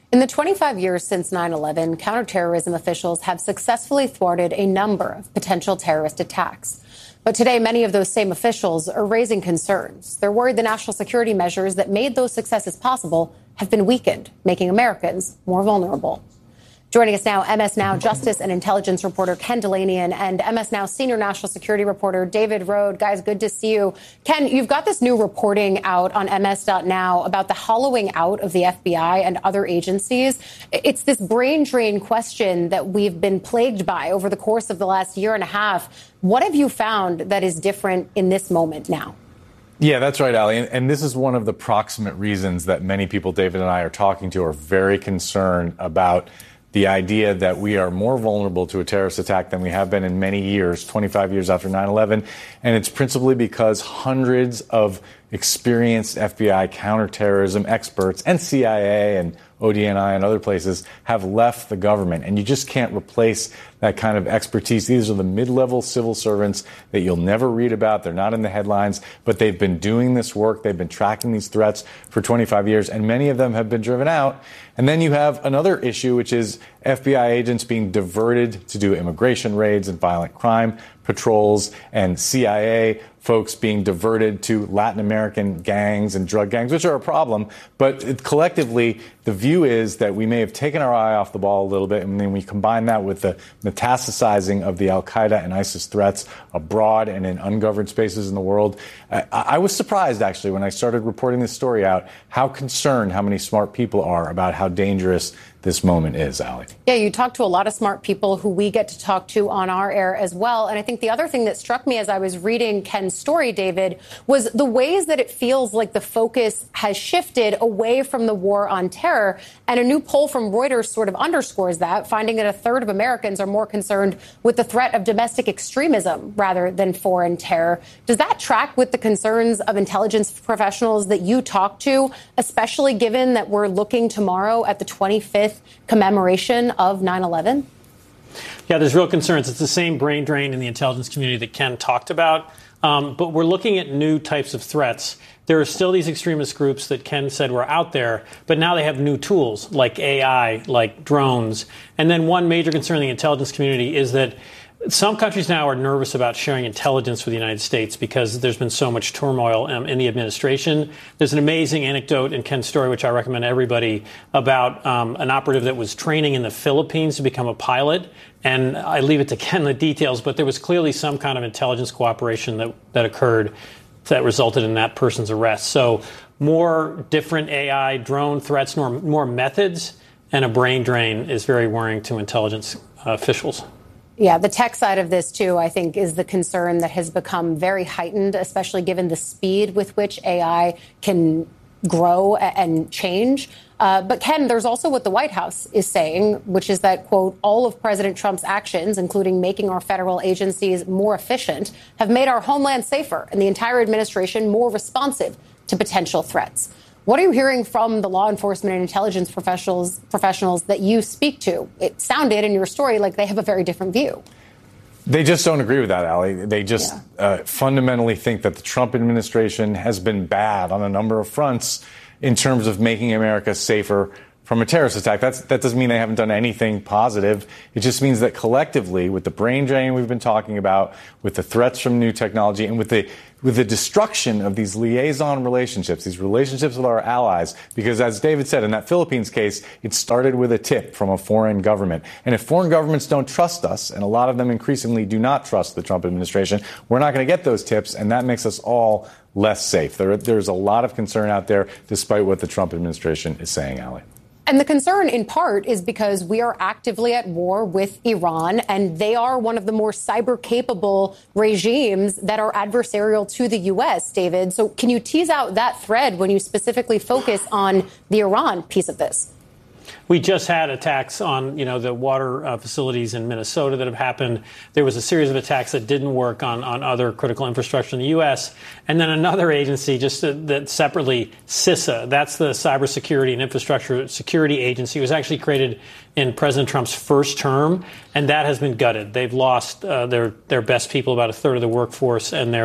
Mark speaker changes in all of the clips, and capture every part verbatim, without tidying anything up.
Speaker 1: In the twenty-five years since nine eleven, counterterrorism officials have successfully thwarted a number of potential terrorist attacks. But today, many of those same officials are raising concerns. They're worried the national security measures that made those successes possible have been weakened, making Americans more vulnerable. Joining us now, M S Now Justice and Intelligence reporter Ken Dilanian and M S Now Senior National Security reporter David Rohde. Guys, good to see you. Ken, you've got this new reporting out on M S dot now about the hollowing out of the F B I and other agencies. It's this brain drain question that we've been plagued by over the course of the last year and a half. What have you found that is different in this moment now?
Speaker 2: Yeah, that's right, Ali. And, and this is one of the proximate reasons that many people David and I are talking to are very concerned about the idea that we are more vulnerable to a terrorist attack than we have been in many years, twenty-five years after nine eleven. And it's principally because hundreds of experienced F B I counterterrorism experts and C I A and O D N I and other places have left the government. And you just can't replace that kind of expertise. These are the mid-level civil servants that you'll never read about. They're not in the headlines, but they've been doing this work. They've been tracking these threats for twenty-five years, and many of them have been driven out. And then you have another issue, which is F B I agents being diverted to do immigration raids and violent crime patrols, and C I A folks being diverted to Latin American gangs and drug gangs, which are a problem. But it, collectively, the view is that we may have taken our eye off the ball a little bit, and then we combine that with the metastasizing of the al-Qaeda and ISIS threats abroad and in ungoverned spaces in the world. I, I was surprised, actually, when I started reporting this story out, how concerned how many smart people are about how dangerous this moment is, Ali.
Speaker 1: Yeah, you talk to a lot of smart people who we get to talk to on our air as well. And I think the other thing that struck me as I was reading Ken's story, David, was the ways that it feels like the focus has shifted away from the war on terror. And a new poll from Reuters sort of underscores that, finding that a third of Americans are more concerned with the threat of domestic extremism rather than foreign terror. Does that track with the concerns of intelligence professionals that you talk to, especially given that we're looking tomorrow at the twenty-fifth commemoration of nine eleven?
Speaker 3: Yeah, there's real concerns. It's the same brain drain in the intelligence community that Ken talked about. Um, but we're looking at new types of threats. There are still these extremist groups that Ken said were out there, but now they have new tools like A I, like drones. And then one major concern in the intelligence community is that some countries now are nervous about sharing intelligence with the United States because there's been so much turmoil um, in the administration. There's an amazing anecdote in Ken's story, which I recommend everybody, about um, an operative that was training in the Philippines to become a pilot. And I leave it to Ken the details, but there was clearly some kind of intelligence cooperation that, that occurred that resulted in that person's arrest. So more different A I, drone threats, more, more methods, and a brain drain is very worrying to intelligence uh, officials.
Speaker 1: Yeah, the tech side of this, too, I think, is the concern that has become very heightened, especially given the speed with which A I can grow and change. Uh, but, Ken, there's also what the White House is saying, which is that, quote, all of President Trump's actions, including making our federal agencies more efficient, have made our homeland safer and the entire administration more responsive to potential threats. What are you hearing from the law enforcement and intelligence professionals professionals that you speak to? It sounded in your story like they have a very different view.
Speaker 2: They just don't agree with that, Ali. They just yeah. uh, fundamentally think that the Trump administration has been bad on a number of fronts in terms of making America safer from a terrorist attack. That's, that doesn't mean they haven't done anything positive. It just means that collectively, with the brain drain we've been talking about, with the threats from new technology, and with the with the destruction of these liaison relationships, these relationships with our allies, because as David said, in that Philippines case, it started with a tip from a foreign government. And if foreign governments don't trust us, and a lot of them increasingly do not trust the Trump administration, we're not going to get those tips, and that makes us all less safe. There, there's a lot of concern out there, despite what the Trump administration is saying, Ali.
Speaker 1: And the concern, in part, is because we are actively at war with Iran, and they are one of the more cyber-capable regimes that are adversarial to the U S, David. So can you tease out that thread when you specifically focus on the Iran piece of this?
Speaker 3: We just had attacks on, you know, the water uh, facilities in Minnesota that have happened. There was a series of attacks that didn't work on, on other critical infrastructure in the U S. And then another agency, just uh, that separately, CISA, that's the Cybersecurity and Infrastructure Security Agency, was actually created in President Trump's first term, and that has been gutted. They've lost uh, their their best people, about a third of the workforce, and they're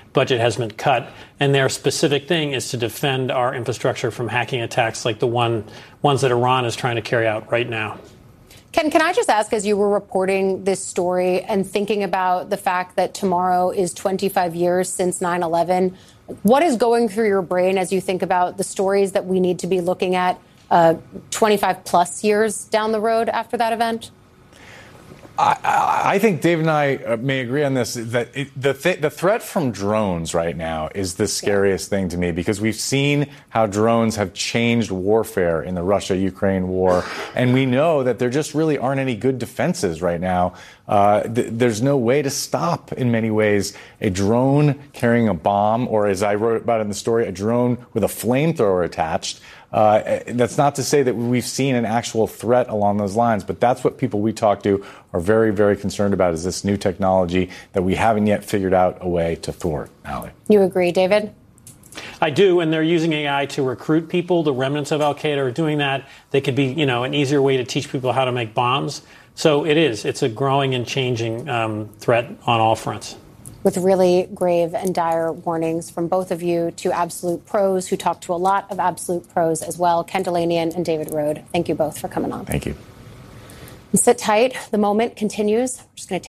Speaker 3: budget has been cut, and their specific thing is to defend our infrastructure from hacking attacks like the one ones that Iran is trying to carry out right now.
Speaker 1: Ken, can I just ask, as you were reporting this story and thinking about the fact that tomorrow is twenty-five years since nine eleven, what is going through your brain as you think about the stories that we need to be looking at uh, twenty-five plus years down the road after that event?
Speaker 2: I, I think Dave and I may agree on this, that it, the, th- the threat from drones right now is the scariest yeah. thing to me, because we've seen how drones have changed warfare in the Russia-Ukraine war. And we know that there just really aren't any good defenses right now. Uh, th- there's no way to stop, in many ways, a drone carrying a bomb, or as I wrote about in the story, a drone with a flamethrower attached. Uh, that's not to say that we've seen an actual threat along those lines, but that's what people we talk to are very, very concerned about, is this new technology that we haven't yet figured out a way to thwart. Ali.
Speaker 1: You agree, David?
Speaker 3: I do, and they're using A I to recruit people. The remnants of Al-Qaeda are doing that. They could be, you know, an easier way to teach people how to make bombs. So it is. It's a growing and changing um, threat on all fronts.
Speaker 1: With really grave and dire warnings from both of you, to Absolute Pros, who talked to a lot of Absolute Pros as well, Ken Dilanian and David Rohde. Thank you both for coming on.
Speaker 2: Thank you.
Speaker 1: And sit tight. The moment continues. We're just going to take